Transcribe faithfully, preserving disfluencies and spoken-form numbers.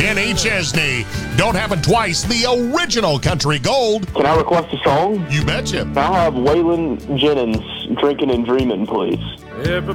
Kenny Chesney. Don't happen twice, the original country gold. Can I request a song? You betcha. Can I have Waylon Jennings, Drinking and Dreaming, please? Everybody